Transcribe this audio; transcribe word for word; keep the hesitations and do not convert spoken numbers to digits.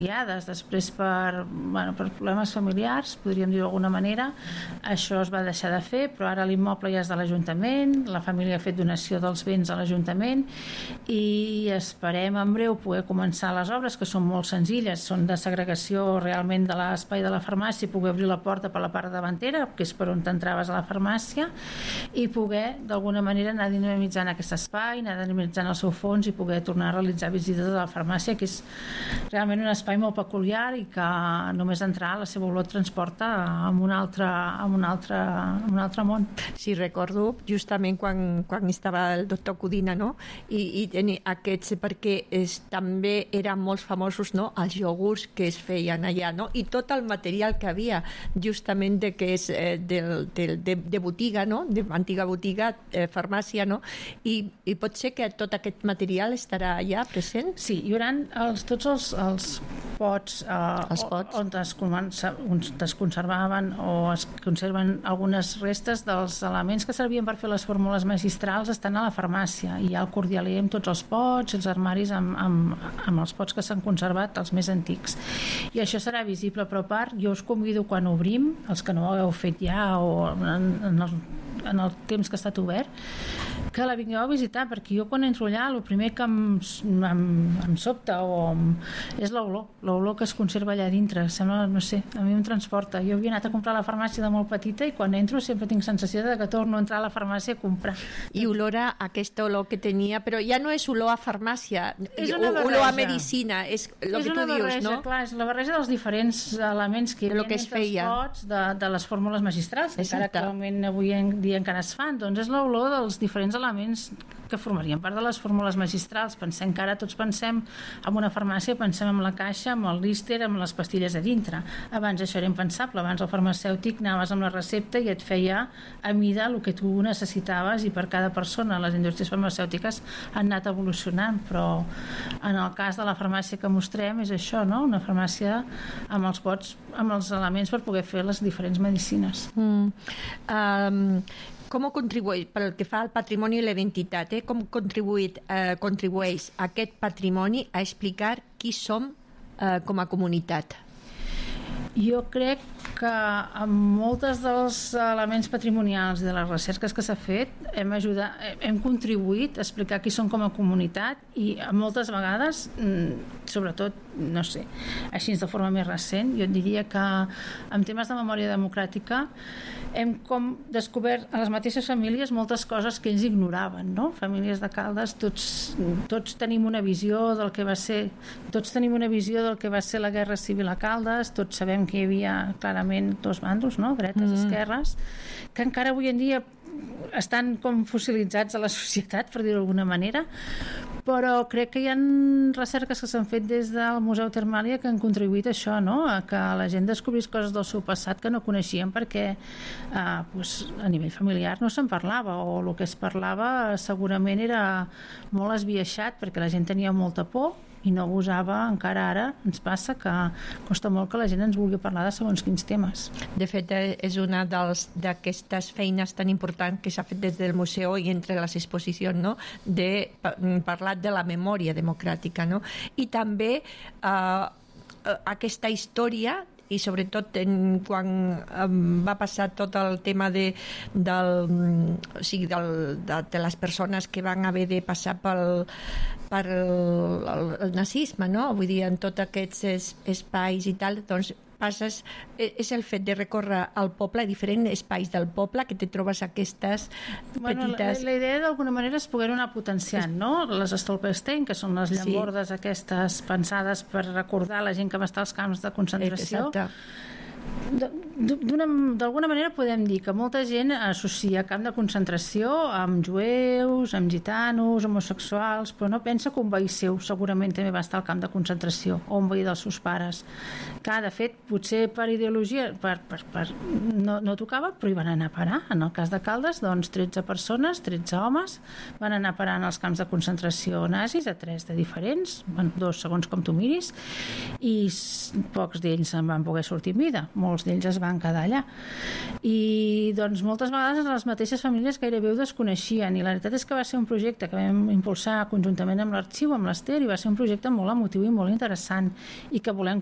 després per, bueno, per problemes familiars, podríem dir d'alguna manera, això es va deixar de fer, però ara l'immoble ja és de l'Ajuntament, la família ha fet donació dels béns a l'Ajuntament i esperem en breu poder començar les obres, que són molt senzilles, són de segregació realment de l'espai de la farmàcia i poder obrir la porta per la part davantera, que és per on t'entraves a la farmàcia, i poder d'alguna manera anar dinamitzant aquest espai, anar dinamitzant el seu fons i poder tornar a realitzar visites a la farmàcia, que és realment un espai molt peculiar i que només entrar la seva olor transporta en un altre, en un altre, en un altre món. Sí, recordo justament quan, quan estava el doctor Codina, no? I, i tenir aquests, perquè és, també eren molt famosos, no? Els iogurts que es feien allà, no? I tot el material que havia justament de que és eh, del, del, de, de botiga, no? De antiga botiga, eh, farmàcia, no? I, I pot ser que tot aquest material estarà allà present? Sí, hi haurà els, tots els, els pots, eh, els pots. on es, on es conservaven o es conserven algunes restes dels elements que servien per fer les fórmules magistrals, estan a la farmàcia. Hi ha el cordialer amb tots els pots, els armaris amb, amb, amb els pots que s'han conservat, els més antics. I això serà visible, però a part jo us convido quan obrim, els que no ho heu fet ja o en, en el en el temps que ha estat obert, que la vingueu a visitar, perquè jo quan entro allà el primer que em, em, em sobta o em, és l'olor, l'olor que es conserva allà dintre, sembla, no sé, a mi em transporta. Jo havia anat a comprar a la farmàcia de molt petita i quan entro sempre tinc sensació de que torno a entrar a la farmàcia a comprar. I olora aquesta olor que tenia, però ja no és olor a farmàcia, és una barreja. Olor a medicina, és el que tu barreja, dius, no? Clar, és la barreja dels diferents elements que hi havia entre els pots de, de les fórmules magistrals, que encara actualment avui en dia encara es fan, doncs és l'olor dels diferents elements que formarien part de les fórmules magistrals. Pensem que ara tots pensem en una farmàcia, pensem en la caixa, amb el líster, amb les pastilles a dintre. Abans això era impensable, abans el farmacèutic anaves amb la recepta i et feia a mida el que tu necessitaves i per cada persona. Les indústries farmacèutiques han anat evolucionant, però en el cas de la farmàcia que mostrem és això, no? Una farmàcia amb els pots, amb els elements per poder fer les diferents medicines. Mm. Um, com contribueix, pel que fa al patrimoni i la identitat, eh? com contribuït, eh, contribueix aquest patrimoni a explicar qui som eh, com a comunitat? Jo crec que amb moltes dels elements patrimonials de les recerques que s'ha fet hem ajudat, hem contribuït a explicar qui som com a comunitat i moltes vegades, sobretot, no sé, així de forma més recent, jo diria que en temes de memòria democràtica hem com descobert a les mateixes famílies moltes coses que ells ignoraven, no? Famílies de Caldes, tots, tots tenim una visió del que va ser, tots tenim una visió del que va ser la Guerra Civil a Caldes, tots sabem que hi havia clarament dos bandos, no? Dretes, mm. esquerres, que encara avui en dia estan com fossilitzats a la societat, per dir-ho d'alguna manera, però crec que hi ha recerques que s'han fet des del Museu Termàlia que han contribuït a això, no? A que la gent descobrís coses del seu passat que no coneixien perquè eh, pues, a nivell familiar no se'n parlava, o el que es parlava segurament era molt esbiaixat perquè la gent tenia molta por i no gosava, encara ara ens passa que costa molt que la gent ens vulgui parlar de segons quins temes. De fet, és una d'aquestes feines tan importants que s'ha fet des del museu i entre les exposicions, no? De parlar de la memòria democràtica, no? I també eh, aquesta història i sobretot en, quan um, va passar tot el tema de, del, o sigui, del, de, de les persones que van haver de passar pel, per el, el, el nazisme, no? Vull dir, en tots aquests es, espais i tal, doncs passes, és el fet de recórrer al poble, a diferents espais del poble, que te trobes aquestes bueno, petites... La, la idea d'alguna manera és poder-ho anar potenciant, no? Les Stolperstein, que són les llambordes sí. aquestes pensades per recordar la gent que va estar als camps de concentració. Exacte. D'alguna manera podem dir que molta gent associa camp de concentració amb jueus, amb gitanos, homosexuals, però no pensa que un veí seu segurament també va estar al camp de concentració, o un veí dels seus pares, que de fet potser per ideologia per, per, per, no, no tocava, però hi van anar a parar. En el cas de Caldes, doncs tretze persones, tretze homes van anar a parar en els camps de concentració nazis, a tres de diferents, dos segons com tu miris, i pocs d'ells se'n van poder sortir en vida. molts d'ells es van quedar allà. I doncs moltes vegades les mateixes famílies gairebé ho desconeixien, i la veritat és que va ser un projecte que vam impulsar conjuntament amb l'arxiu, amb l'Ester, i va ser un projecte molt emotiu i molt interessant, i que volem